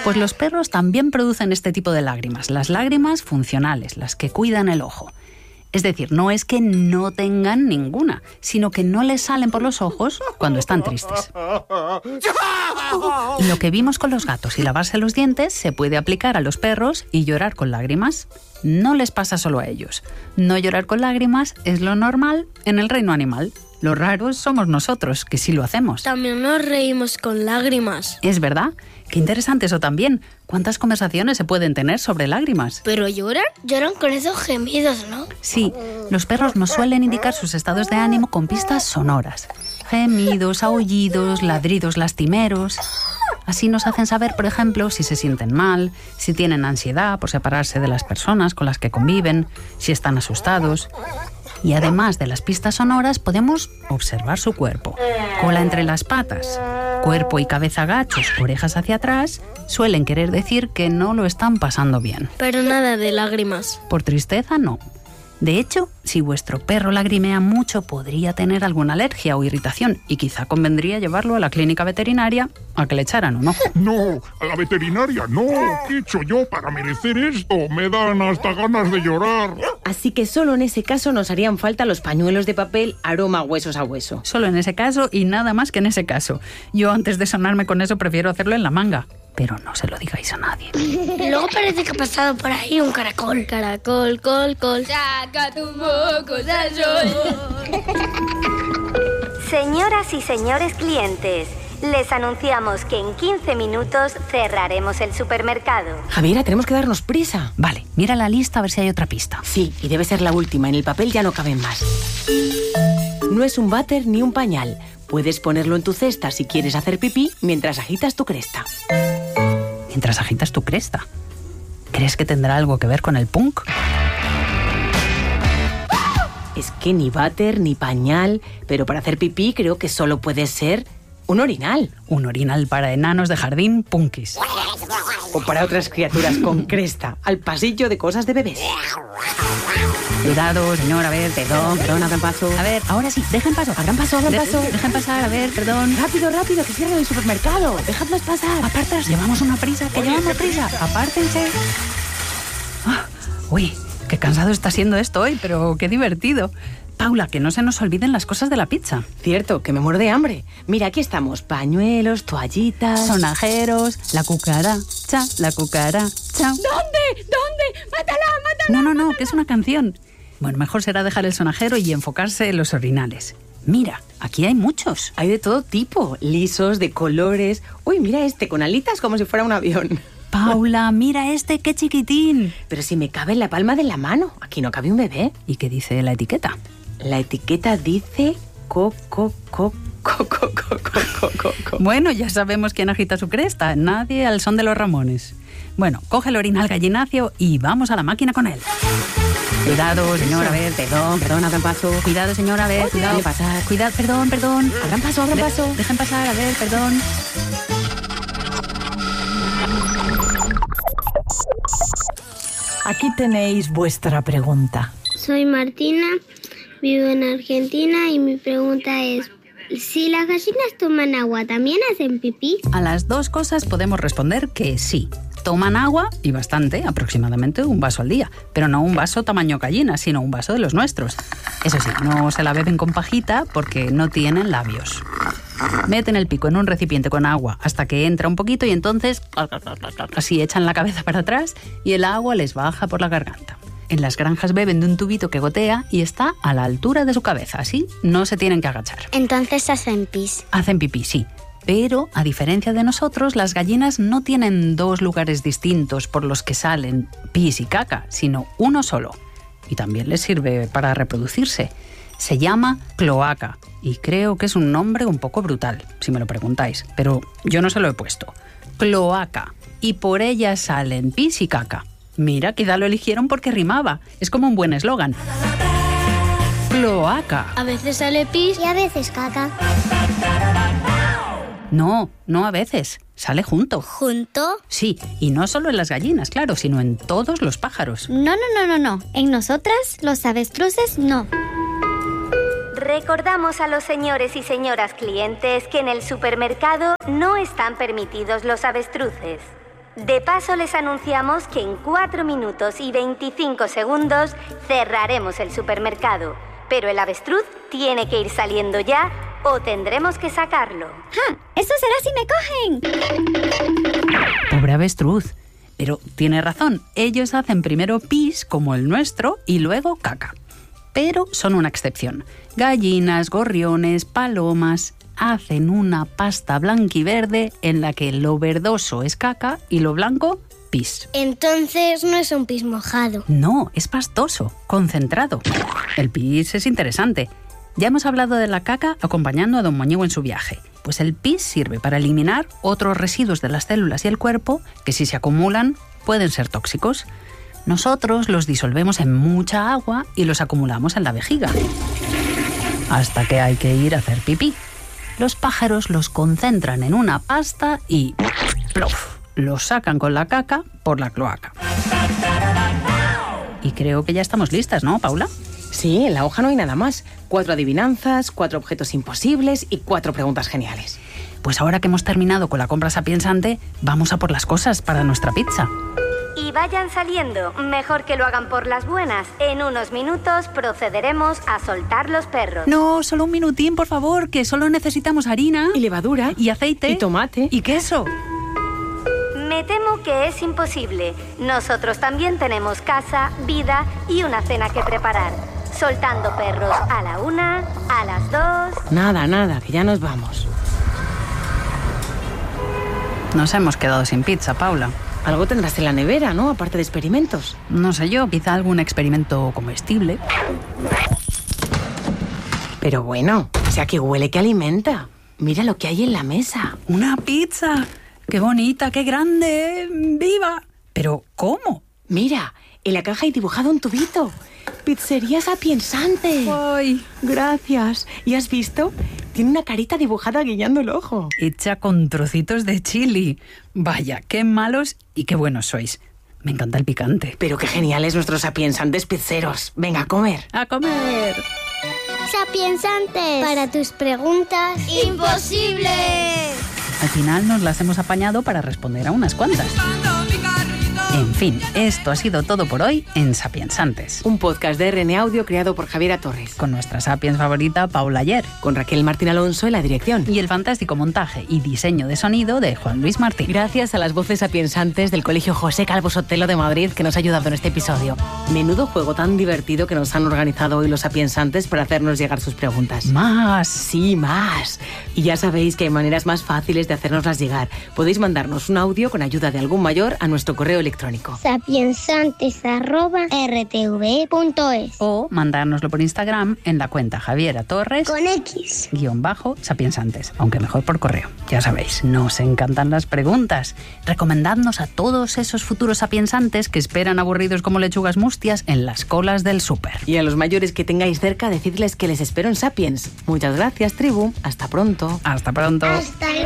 Pues los perros también producen este tipo de lágrimas, las lágrimas funcionales, las que cuidan el ojo. Es decir, no es que no tengan ninguna, sino que no les salen por los ojos cuando están tristes. Y lo que vimos con los gatos y lavarse los dientes se puede aplicar a los perros y llorar con lágrimas. No les pasa solo a ellos. No llorar con lágrimas es lo normal en el reino animal. Lo raros somos nosotros, que sí lo hacemos. También nos reímos con lágrimas. ¿Es verdad? Qué interesante eso también. ¿Cuántas conversaciones se pueden tener sobre lágrimas? ¿Pero lloran? Lloran con esos gemidos, ¿no? Sí, los perros nos suelen indicar sus estados de ánimo con pistas sonoras. Gemidos, aullidos, ladridos lastimeros. Así nos hacen saber, por ejemplo, si se sienten mal, si tienen ansiedad por separarse de las personas con las que conviven, si están asustados. Y además de las pistas sonoras, podemos observar su cuerpo. Cola entre las patas, cuerpo y cabeza agachos, orejas hacia atrás, suelen querer decir que no lo están pasando bien. Pero nada de lágrimas. Por tristeza, no. De hecho, si vuestro perro lagrimea mucho, podría tener alguna alergia o irritación y quizá convendría llevarlo a la clínica veterinaria a que le echaran un ojo. No, a la veterinaria no. ¿Qué he hecho yo para merecer esto? Me dan hasta ganas de llorar. Así que solo en ese caso nos harían falta los pañuelos de papel aroma huesos a hueso. Solo en ese caso y nada más que en ese caso. Yo antes de sonarme con eso prefiero hacerlo en la manga. Pero no se lo digáis a nadie. Luego parece que ha pasado por ahí un caracol. Caracol, col, col. Saca tu moco al sol. Señoras y señores clientes, les anunciamos que en 15 minutos cerraremos el supermercado. Javiera, tenemos que darnos prisa. Vale, mira la lista a ver si hay otra pista. Sí, y debe ser la última. En el papel ya no caben más. No es un váter ni un pañal. Puedes ponerlo en tu cesta si quieres hacer pipí mientras agitas tu cresta. Mientras agitas tu cresta. ¿Crees que tendrá algo que ver con el punk? Es que ni váter ni pañal, pero para hacer pipí creo que solo puede ser un orinal. Un orinal para enanos de jardín punkis. O para otras criaturas con cresta, al pasillo de cosas de bebés. Cuidado, señor, a ver, Perdón, abran paso. A ver, ahora sí, dejen paso. Abran paso. Dejen pasar, a ver, perdón. Rápido, que cierran el supermercado. Dejadlos pasar. Apartas, llevamos una prisa, que llevamos prisa. Apártense. Uy, qué cansado está siendo esto hoy, pero qué divertido. Paula, que no se nos olviden las cosas de la pizza. Cierto, que me muero de hambre. Mira, aquí estamos. Pañuelos, toallitas... Sonajeros, la cucaracha. ¿Dónde? ¡Mátala! No, que es una canción. Bueno, mejor será dejar el sonajero y enfocarse en los orinales. Mira, aquí hay muchos. Hay de todo tipo, lisos, de colores... Uy, mira este, con alitas como si fuera un avión. Paula, mira este, qué chiquitín. Pero si me cabe en la palma de la mano. Aquí no cabe un bebé. ¿Y qué dice la etiqueta? La etiqueta dice... Bueno, ya sabemos quién agita su cresta. Nadie al son de los Ramones. Bueno, coge el orinal gallinacio y vamos a la máquina con él. Cuidado, señora, a ver, Perdón, abran paso. Cuidado, señora, a ver, cuidado. Pasar. Cuidado, perdón. Abran paso. Dejen pasar, a ver, perdón. Aquí tenéis vuestra pregunta. Soy Martina, vivo en Argentina y mi pregunta es, si las gallinas toman agua, ¿también hacen pipí? A las dos cosas podemos responder que sí. Toman agua, y bastante, aproximadamente un vaso al día. Pero no un vaso tamaño gallina, sino un vaso de los nuestros. Eso sí, no se la beben con pajita porque no tienen labios. Meten el pico en un recipiente con agua hasta que entra un poquito y entonces así echan la cabeza para atrás y el agua les baja por la garganta. En las granjas beben de un tubito que gotea y está a la altura de su cabeza, así no se tienen que agachar. Entonces hacen pis. Hacen pipí, sí. Pero, a diferencia de nosotros, las gallinas no tienen dos lugares distintos por los que salen pis y caca, sino uno solo. Y también les sirve para reproducirse. Se llama cloaca y creo que es un nombre un poco brutal, si me lo preguntáis, pero yo no se lo he puesto. Cloaca. Y por ella salen pis y caca. Mira, quizá lo eligieron porque rimaba. Es como un buen eslogan. Cloaca. A veces sale pis y a veces caca. No a veces. Sale junto. ¿Junto? Sí, y no solo en las gallinas, claro, sino en todos los pájaros. No. En nosotras, los avestruces, no. Recordamos a los señores y señoras clientes que en el supermercado no están permitidos los avestruces. De paso les anunciamos que en 4 minutos y 25 segundos cerraremos el supermercado. Pero el avestruz tiene que ir saliendo ya o tendremos que sacarlo. ¡Ja! ¡Eso será si me cogen! Pobre avestruz. Pero tiene razón, ellos hacen primero pis, como el nuestro, y luego caca. Pero son una excepción. Gallinas, gorriones, palomas hacen una pasta blanquiverde en la que lo verdoso es caca y lo blanco, pis. Entonces no es un pis mojado. No, es pastoso, concentrado. El pis es interesante. Ya hemos hablado de la caca acompañando a don Moñigo en su viaje. Pues el pis sirve para eliminar otros residuos de las células y el cuerpo que, si se acumulan, pueden ser tóxicos. Nosotros los disolvemos en mucha agua y los acumulamos en la vejiga. Hasta que hay que ir a hacer pipí. Los pájaros los concentran en una pasta y ¡plof!, los sacan con la caca por la cloaca. Y creo que ya estamos listas, ¿no, Paula? Sí, en la hoja no hay nada más. 4 adivinanzas, 4 objetos imposibles y 4 preguntas geniales. Pues ahora que hemos terminado con la compra sapiensante, vamos a por las cosas para nuestra pizza. Y vayan saliendo, mejor que lo hagan por las buenas. En unos minutos procederemos a soltar los perros. No, solo un minutín, por favor, que solo necesitamos harina. Y levadura. Y aceite. Y tomate. Y queso. Me temo que es imposible. Nosotros también tenemos casa, vida y una cena que preparar. Soltando perros a la 1, a las 2... Nada, que ya nos vamos. Nos hemos quedado sin pizza, Paula. Algo tendrás en la nevera, ¿no? Aparte de experimentos. No sé yo, quizá algún experimento comestible. Pero bueno, o sea que huele que alimenta. Mira lo que hay en la mesa. ¡Una pizza! ¡Qué bonita, qué grande! ¡Viva! ¿Pero cómo? Mira, en la caja hay dibujado un tubito. Pizzería Sapiensante. ¡Ay! Gracias. ¿Y has visto? Tiene una carita dibujada guiñando el ojo. Hecha con trocitos de chili. Vaya, qué malos y qué buenos sois. Me encanta el picante. Pero qué geniales nuestros sapiensantes pizzeros. Venga, a comer. ¡A comer! Sapiensantes. Para tus preguntas ¡Imposible! Al final nos las hemos apañado para responder a unas cuantas. En fin, esto ha sido todo por hoy en Sapiensantes. Un podcast de RN Audio creado por Javiera Torres. Con nuestra sapiens favorita, Paula Ayer. Con Raquel Martín Alonso en la dirección. Y el fantástico montaje y diseño de sonido de Juan Luis Martín. Gracias a las voces sapiensantes del Colegio José Calvo Sotelo de Madrid que nos ha ayudado en este episodio. Menudo juego tan divertido que nos han organizado hoy los sapiensantes para hacernos llegar sus preguntas. ¡Más! Sí, más. Y ya sabéis que hay maneras más fáciles de hacérnoslas llegar. Podéis mandarnos un audio con ayuda de algún mayor a nuestro correo electrónico. sapiensantes@rtve.es O mandárnoslo por Instagram en la cuenta Javiera Torres con X _sapiensantes, aunque mejor por correo. Ya sabéis, nos encantan las preguntas. Recomendadnos a todos esos futuros sapiensantes que esperan aburridos como lechugas mustias en las colas del súper. Y a los mayores que tengáis cerca, decidles que les espero en Sapiens. Muchas gracias, tribu. Hasta pronto. Hasta pronto. Hasta luego.